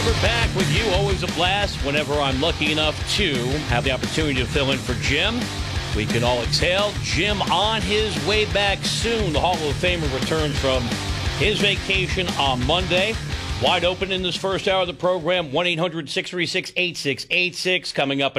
Weber back with you. Always a blast whenever I'm lucky enough to have the opportunity to fill in for Jim. We can all exhale. Jim on his way back soon. The Hall of Famer returns from his vacation on Monday. Wide open in this first hour of the program. 1-800-636-8686 coming up.